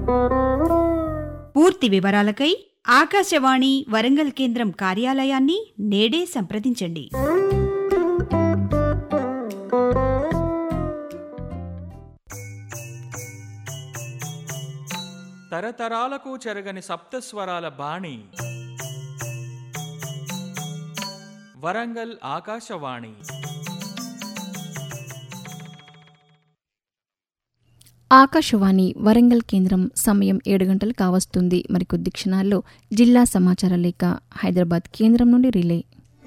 పూర్తి వివరాలకై ఆకాశవాణి వరంగల్ కేంద్రం కార్యాలయాన్ని నేడే సంప్రదించండి. తరతరాలకు చెరగని సప్తస్వరాల బాణి వరంగల్ ఆకాశవాణి. ఆకాశవాణి వరంగల్ కేంద్రం సమయం 7 గంటలు కావస్తుంది. మరికొద్ది క్షణాల్లో జిల్లా సమాచార లేఖ హైదరాబాద్ కేంద్రం నుండి రిలే.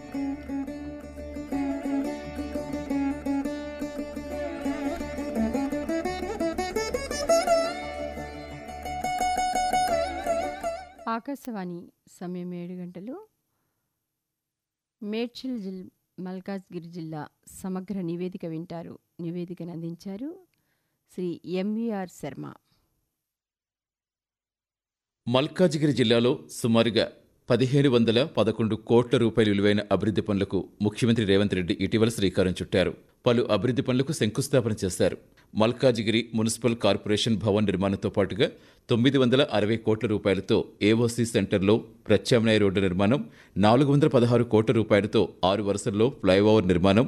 ఆకాశవాణి సమయం 7 గంటలు. మేడ్చల్ మల్కాజ్గిరి జిల్లా సమగ్ర నివేదిక వింటారు. నివేదికను అందించారు శ్రీ ఎంవీఆర్ శర్మ. మల్కాజిగిరి జిల్లాలో సుమారుగా 1511 కోట్ల రూపాయల విలువైన అభివృద్ధి పనులకు ముఖ్యమంత్రి రేవంత్ రెడ్డి ఇటీవల శ్రీకారం చుట్టారు. పలు అభివృద్ధి పనులకు శంకుస్థాపన చేశారు. మల్కాజిగిరి మున్సిపల్ కార్పొరేషన్ భవన్ నిర్మాణంతో పాటుగా 960 కోట్ల రూపాయలతో ఏఓసీ సెంటర్లో ప్రత్యామ్నాయ రోడ్డు నిర్మాణం, 416 కోట్ల రూపాయలతో 6 వరుసల్లో ఫ్లైఓవర్ నిర్మాణం,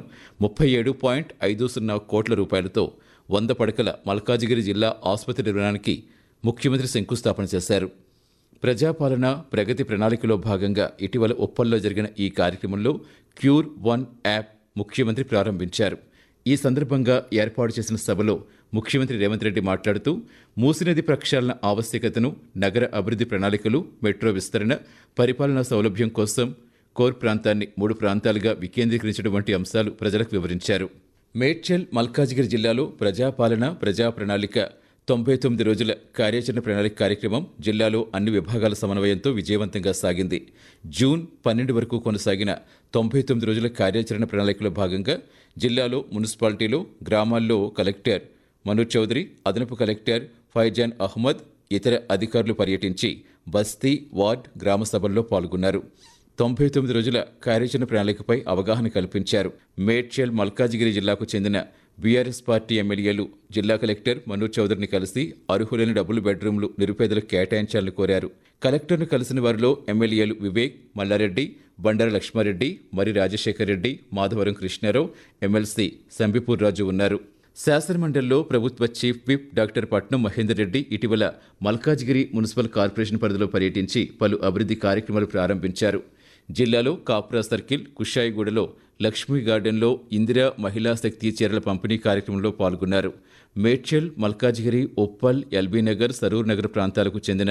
37.50 కోట్ల రూపాయలతో 100 పడకల మల్కాజిగిరి జిల్లా ఆసుపత్రి నిర్మాణానికి ముఖ్యమంత్రి శంకుస్థాపన చేశారు. ప్రజాపాలన ప్రగతి ప్రణాళికలో భాగంగా ఇటీవల ఉప్పల్లో జరిగిన ఈ కార్యక్రమంలో క్యూర్ 1 యాప్ ముఖ్యమంత్రి ప్రారంభించారు. ఈ సందర్భంగా ఏర్పాటు చేసిన సభలో ముఖ్యమంత్రి రేవంత్ రెడ్డి మాట్లాడుతూ మూసినది ప్రక్షాళన ఆవశ్యకతను, నగర అభివృద్ధి ప్రణాళికలు, మెట్రో విస్తరణ, పరిపాలనా సౌలభ్యం కోసం కోర్ ప్రాంతాన్ని 3 ప్రాంతాలుగా వికేంద్రీకరించడం వంటి అంశాలు ప్రజలకు వివరించారు. మేడ్చల్ మల్కాజిగిరి జిల్లాలో ప్రజాపాలన ప్రజా ప్రణాళిక 99 రోజుల కార్యాచరణ ప్రణాళిక కార్యక్రమం జిల్లాలో అన్ని విభాగాల సమన్వయంతో విజయవంతంగా సాగింది. జూన్ 12 వరకు కొనసాగిన 99 రోజుల కార్యాచరణ ప్రణాళికలో భాగంగా జిల్లాలో మున్సిపాలిటీలో, గ్రామాల్లో కలెక్టర్ మనోజ్ చౌదరి, అదనపు కలెక్టర్ ఫైజాన్ అహ్మద్, ఇతర అధికారులు పర్యటించి బస్తీ, వార్డ్, గ్రామ సభల్లో పాల్గొన్నారు. 99 రోజుల కార్యాచరణ ప్రణాళికపై అవగాహన కల్పించారు. మేడ్చల్ మల్కాజిగిరి జిల్లాకు చెందిన బీఆర్ఎస్ పార్టీ ఎమ్మెల్యేలు జిల్లా కలెక్టర్ మనోజ్ చౌదరిని కలిసి అర్హులైన డబుల్ బెడ్రూమ్లు నిరుపేదలకు కేటాయించాలని కోరారు. కలెక్టర్ను కలిసిన వారిలో ఎమ్మెల్యేలు వివేక్, మల్లారెడ్డి, బండార లక్ష్మారెడ్డి, మరి రాజశేఖర్ రెడ్డి, మాధవరం కృష్ణారావు, ఎమ్మెల్సీ సంబిపూర్ రాజు ఉన్నారు. శాసనమండలిలో ప్రభుత్వ చీఫ్ విప్ డాక్టర్ పట్నం మహేందర్ రెడ్డి ఇటీవల మల్కాజిగిరి మున్సిపల్ కార్పొరేషన్ పరిధిలో పర్యటించి పలు అభివృద్ధి కార్యక్రమాలు ప్రారంభించారు. జిల్లాలో కాప్రా సర్కిల్, కుషాయిగూడలో లక్ష్మీ గార్డెన్లో ఇందిరా మహిళా శక్తి చీరల పంపిణీ కార్యక్రమంలో పాల్గొన్నారు. మేడ్చల్, మల్కాజిగిరి, ఉప్పల్, ఎల్బీనగర్, సరూర్ నగర్ ప్రాంతాలకు చెందిన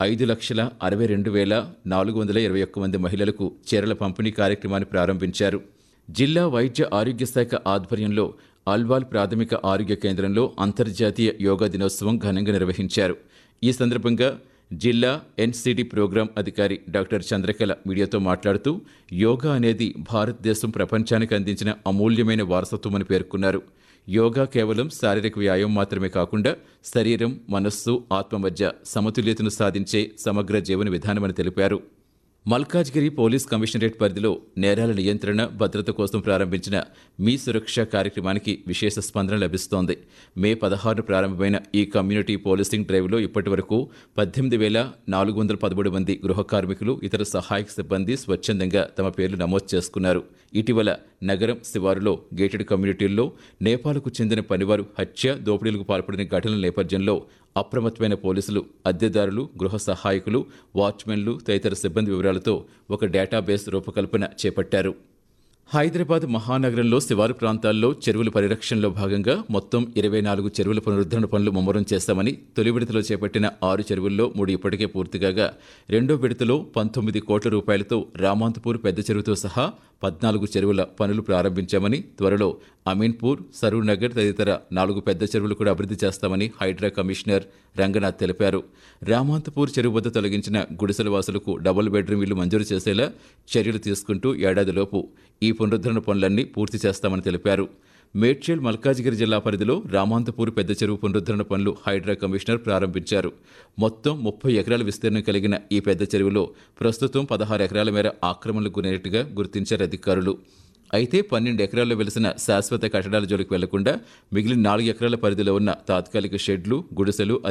5,62,421 మంది మహిళలకు చీరల పంపిణీ కార్యక్రమాన్ని ప్రారంభించారు. జిల్లా వైద్య ఆరోగ్య శాఖ ఆధ్వర్యంలో అల్వాల్ ప్రాథమిక ఆరోగ్య కేంద్రంలో అంతర్జాతీయ యోగా దినోత్సవం ఘనంగా నిర్వహించారు. ఈ సందర్భంగా జిల్లా ఎన్సీడీ ప్రోగ్రాం అధికారి డాక్టర్ చంద్రకళ మీడియాతో మాట్లాడుతూ యోగా అనేది భారతదేశం ప్రపంచానికి అందించిన అమూల్యమైన వారసత్వమని పేర్కొన్నారు. యోగా కేవలం శారీరక వ్యాయామం మాత్రమే కాకుండా శరీరం, మనస్సు, ఆత్మ మధ్య సమతుల్యతను సాధించే సమగ్ర జీవన విధానమని తెలిపారు. మల్కాజ్గిరి పోలీస్ కమిషనరేట్ పరిధిలో నేరాల నియంత్రణ, భద్రత కోసం ప్రారంభించిన మీ సురక్ష కార్యక్రమానికి విశేష స్పందన లభిస్తోంది. మే 16 ప్రారంభమైన ఈ కమ్యూనిటీ పోలీసింగ్ డ్రైవ్లో ఇప్పటి వరకు 18,413 మంది గృహ కార్మికులు, ఇతర సహాయక సిబ్బంది స్వచ్ఛందంగా తమ పేర్లు నమోదు చేసుకున్నారు. ఇటీవల నగరం శివారులో గేటెడ్ కమ్యూనిటీల్లో నేపాల్కు చెందిన పనివారు హత్య, దోపిడీలకు పాల్పడిన ఘటనల నేపథ్యంలో అప్రమత్తమైన పోలీసులు అద్దెదారులు, గృహ సహాయకులు, వాచ్మెన్లు తదితర సిబ్బంది వివరాలతో ఒక డేటాబేస్ రూపకల్పన చేపట్టారు. హైదరాబాద్ మహానగరంలో శివారు ప్రాంతాల్లో చెరువుల పరిరక్షణలో భాగంగా మొత్తం 24 చెరువుల పునరుద్ధరణ పనులు ముమ్మరం చేస్తామని తొలి విడతలో చేపట్టిన 6 చెరువుల్లో 3 ఇప్పటికే పూర్తిగాగా రెండో విడతలో 19 కోట్ల రూపాయలతో రామాంతపూర్ పెద్ద చెరువుతో సహా 14 చెరువుల పనులు ప్రారంభించామని, త్వరలో అమీన్పూర్, సరూర్ నగర్ తదితర 4 పెద్ద చెరువులు కూడా అభివృద్ధి చేస్తామని హైడ్రా కమిషనర్ రంగనాథ్ తెలిపారు. రామాంతపూర్ చెరువు వద్ద తొలగించిన గుడిసెల వాసులకు డబుల్ బెడ్రూమ్ ఇళ్లు మంజూరు చేసేలా చర్యలు తీసుకుంటూ ఏడాదిలోపు ఈ పునరుద్ధరణ పనులన్నీ పూర్తి చేస్తామని తెలిపారు. మేడ్చల్ మల్కాజిగిరి జిల్లా పరిధిలో రామాంతపూర్ పెద్ద చెరువు పునరుద్ధరణ పనులు హైడ్రా కమిషనర్ ప్రారంభించారు. మొత్తం 30 ఎకరాల విస్తీర్ణం కలిగిన ఈ పెద్ద చెరువులో ప్రస్తుతం 16 ఎకరాల మేర ఆక్రమణలకు గురైనట్టుగా గుర్తించారు అధికారులు. అయితే 12 ఎకరాల్లో వెలిసిన శాశ్వత కట్టడాల జోలికి వెళ్లకుండా మిగిలిన 4 ఎకరాల పరిధిలో ఉన్న తాత్కాలిక షెడ్లు, గుడిసెలు